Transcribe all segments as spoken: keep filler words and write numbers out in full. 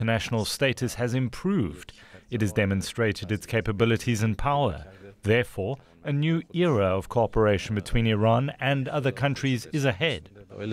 international status has improved. It has demonstrated its capabilities and power. Therefore, a new era of cooperation between Iran and other countries is ahead.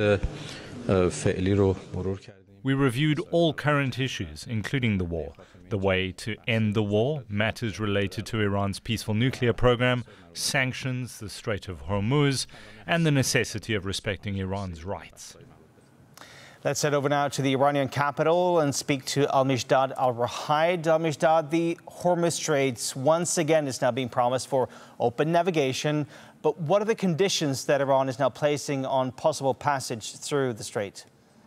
We reviewed all current issues, including the war, the way to end the war, matters related to Iran's peaceful nuclear program, sanctions, the Strait of Hormuz, and the necessity of respecting Iran's rights. Let's head over now to the Iranian capital and speak to Al-Mijdad Al-Ruhaid. Al-Mijdad, the Hormuz Straits once again is now being promised for open navigation. But what are the conditions that Iran is now placing on possible passage through the strait?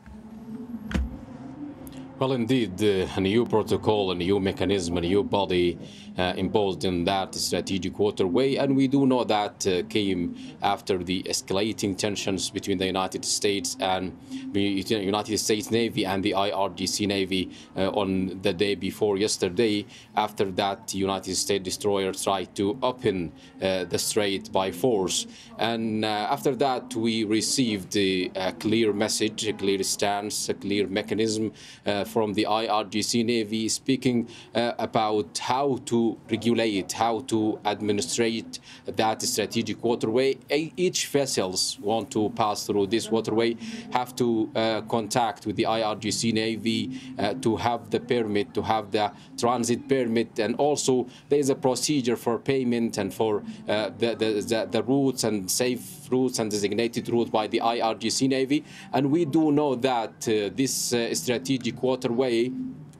Well, indeed, uh, a new protocol, a new mechanism, a new body uh, imposed in that strategic waterway. And we do know that uh, came after the escalating tensions between the United States and the United States Navy and the I R G C Navy uh, on the day before yesterday. After that, the United States destroyer tried to open uh, the strait by force. And uh, after that, we received uh, a clear message, a clear stance, a clear mechanism uh, from the I R G C Navy speaking uh, about how to regulate, how to administrate that strategic waterway. Each vessels want to pass through this waterway have to uh, contact with the I R G C Navy uh, to have the permit, to have the transit permit, and also there is a procedure for payment and for uh, the, the, the, the routes and safe routes and designated routes by the I R G C Navy. And we do know that uh, this uh, strategic waterway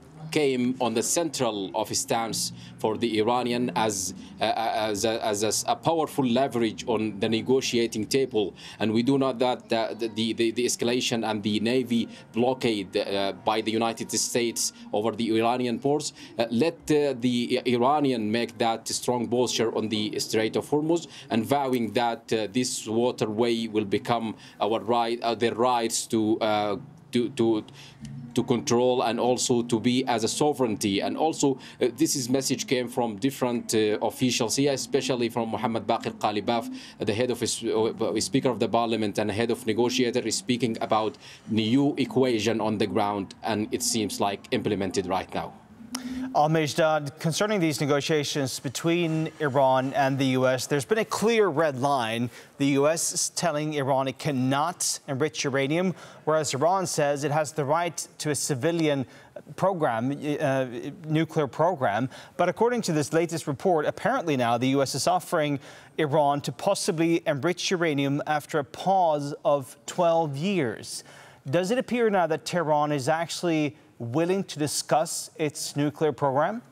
came on the central of stance for the Iranian as uh, as, a, as a, a powerful leverage on the negotiating table. And we do know that uh, the, the, the escalation and the Navy blockade uh, by the United States over the Iranian ports uh, let uh, the Iranian make that strong posture on the Strait of Hormuz and vowing that uh, this waterway will become our right, uh, their rights to uh, to to to control and also to be as a sovereignty. And also uh, this is message came from different uh, officials here, especially from Mohammad Baqir Qalibaf, the head of uh, Speaker of the Parliament and head of negotiator, is speaking about new equation on the ground, and it seems like implemented right now. Al-Mijdad, concerning these negotiations between Iran and the U S, there's been a clear red line. The U S is telling Iran it cannot enrich uranium, whereas Iran says it has the right to a civilian program, uh, nuclear program. But according to this latest report, apparently now the U S is offering Iran to possibly enrich uranium after a pause of twelve years. Does it appear now that Tehran is actually willing to discuss its nuclear program?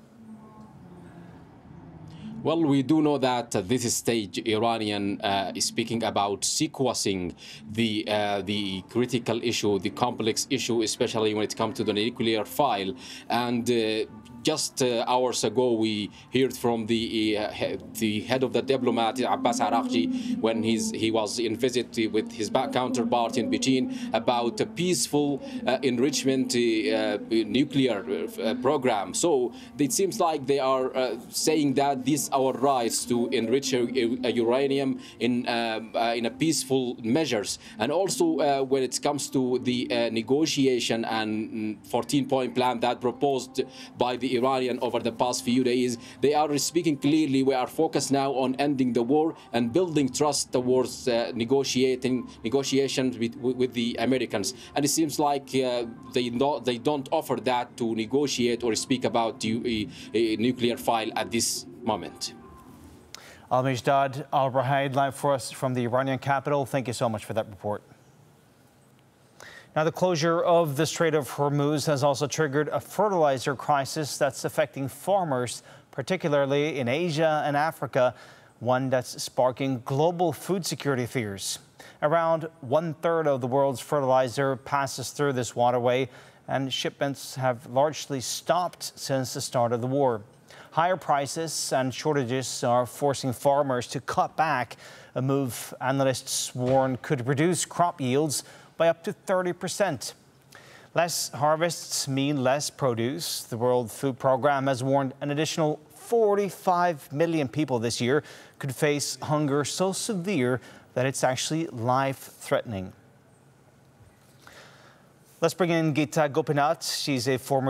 Well, we do know that at this stage, Iranian uh, is speaking about sequencing the uh, the critical issue, the complex issue, especially when it comes to the nuclear file. And uh, just uh, hours ago, we heard from the uh, he the head of the diplomat, Abbas Araghchi, when he's, he was in visit with his counterpart in Beijing about a peaceful uh, enrichment uh, nuclear uh, program. So it seems like they are uh, saying that these our rights to enrich a, a uranium in um, uh, in a peaceful measures. And also uh, when it comes to the uh, negotiation and fourteen point plan that proposed by the Iranian over the past few days, they are speaking clearly. We are focused now on ending the war and building trust towards uh, negotiating negotiations with, with the Americans. And it seems like uh, they not they don't offer that to negotiate or speak about a, a nuclear file at this moment. Al-Mijdad Al-Ruhaid, live for us from the Iranian capital. Thank you so much for that report. Now, the closure of the Strait of Hormuz has also triggered a fertilizer crisis that's affecting farmers, particularly in Asia and Africa, one that's sparking global food security fears. Around one-third of the world's fertilizer passes through this waterway, and shipments have largely stopped since the start of the war. Higher prices and shortages are forcing farmers to cut back, a move analysts warn could reduce crop yields by up to thirty percent. Less harvests mean less produce. The World Food Programme has warned an additional forty-five million people this year could face hunger so severe that it's actually life-threatening. Let's bring in Geeta Gopinath. She's a former